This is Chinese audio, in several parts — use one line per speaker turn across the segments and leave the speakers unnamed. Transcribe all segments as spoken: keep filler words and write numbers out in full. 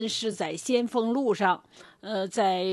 是在先锋路上，呃，在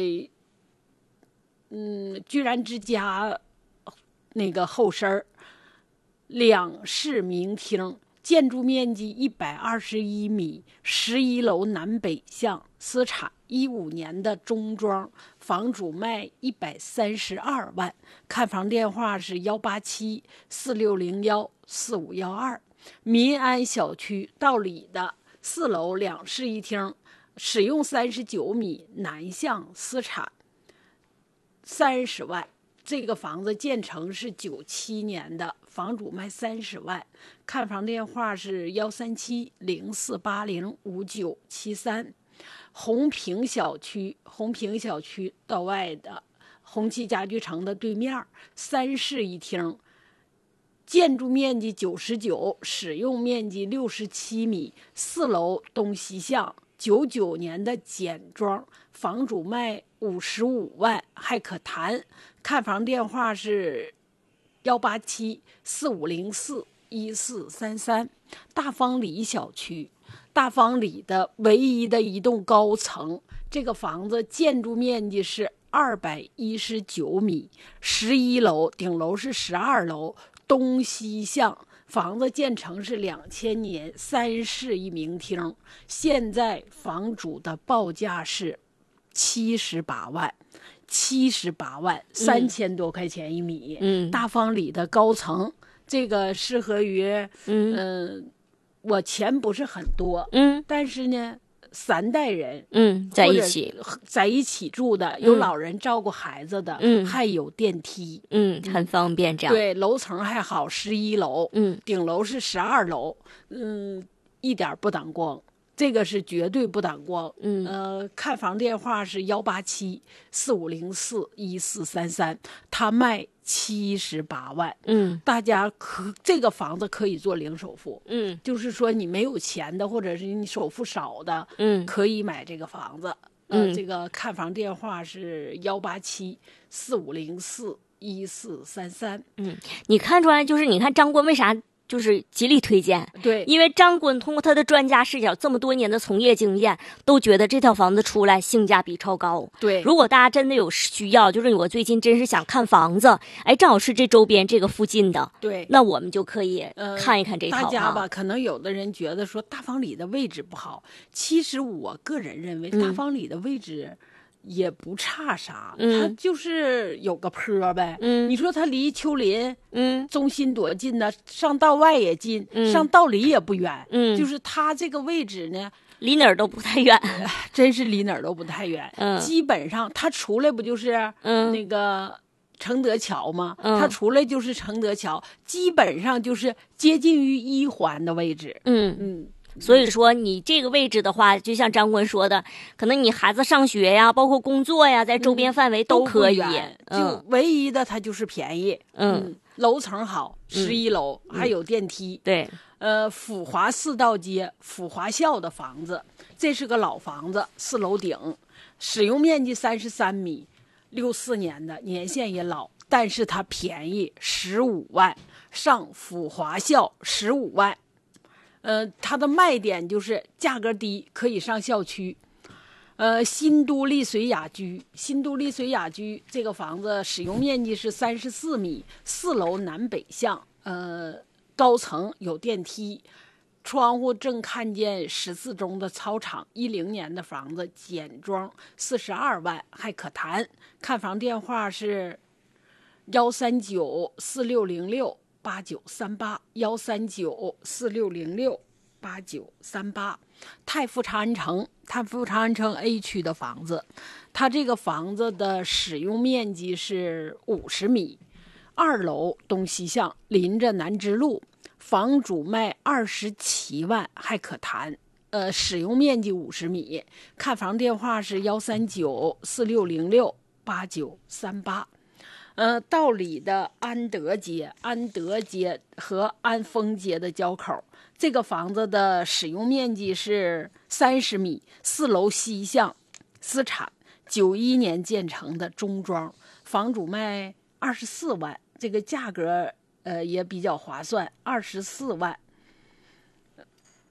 嗯居然之家那个后身儿，两室明厅，建筑面积一百二十一米，十一楼南北向，私产，一五年的中装，房主卖一百三十二万，看房电话是幺八七四六零幺四五幺二，民安小区道里的四楼两室一厅。使用三十九米，南向，私产，三十万。这个房子建成是九七年的，房主卖三十万。看房电话是幺三七零四八零五九七三。红坪小区，红坪小区道外的红旗家具城的对面，三室一厅。建筑面积九十九，使用面积六十七米，四楼东西向。九九年的简装，房主卖五十五万，还可谈。看房电话是幺八七四五零四一四三三。大方里小区，大方里的唯一的一栋高层，这个房子建筑面积是二百一十九米，十一楼，顶楼是十二楼，东西向。房子建成是两千年，三室一明厅，现在房主的报价是七十八万，七十八万，三千多块钱一米。嗯，大方里的高层，这个适合于，嗯、呃，我钱不是很多，嗯，但是呢。三代人，
嗯，在一起，
在一起住的，有老人照顾孩子的，嗯，还有电梯，
嗯，很方便这样。
对，楼层还好，十一楼，嗯，顶楼是十二楼，嗯，一点不挡光，这个是绝对不挡光。嗯，呃，看房电话是幺八七四五零四一四三三，他卖七十八万。嗯，大家可这个房子可以做零首付。嗯，就是说你没有钱的，或者是你首付少的，嗯，可以买这个房子。呃、嗯，这个看房电话是幺八七四五零四一四三三。
嗯，你看出来就是你看张quân为啥？就是极力推荐，
对，
因为张quân通过他的专家视角，这么多年的从业经验，都觉得这套房子出来性价比超高。
对，
如果大家真的有需要，就是我最近真是想看房子，哎，正好是这周边这个附近的，
对，
那我们就可以看一看这套、
呃。大家吧，可能有的人觉得说大方里的位置不好，其实我个人认为大方里的位置。嗯也不差啥，嗯、它就是有个坡呗。嗯，你说它离丘陵嗯中心多近呢？上道外也近，嗯、上道里也不远。嗯，就是它这个位置呢，
离哪儿都不太远，
真是离哪儿都不太远。嗯，基本上它出来不就是
嗯
那个承德桥吗？嗯，它出来就是承德桥，基本上就是接近于一环的位置。
嗯嗯。所以说你这个位置的话，就像张quân说的，可能你孩子上学呀，包括工作呀，在周边范围都可以。
嗯、就唯一的它就是便宜。嗯，嗯楼层好，十一楼、嗯、还有电梯。
对，
呃，抚华四道街抚华校的房子，这是个老房子，四楼顶，使用面积三十三米，六四年的，年限也老，但是它便宜十五万，上抚华校十五万。呃，它的卖点就是价格低，可以上校区。呃，新都丽水雅居，新都丽水雅居这个房子使用面积是三十四米，四楼南北向，呃，高层有电梯，窗户正看见十字中的操场。一零年的房子，简装，四十二万，还可谈。看房电话是幺三九四六零六。八九三八幺三九四六零六八九三八，太傅长安城，太傅长安城 A 区的房子，它这个房子的使用面积是五十米，二楼东西向，临着南支路，房主卖二十七万，还可谈。呃，使用面积五十米，看房电话是幺三九四六零六八九三八。呃，道里的安德街、安德街和安丰街的交口，这个房子的使用面积是三十米，四楼西向，私产，九一年建成的中装，房主卖二十四万，这个价格呃也比较划算，二十四万。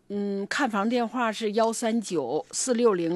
嗯，看房电话是幺三九四六零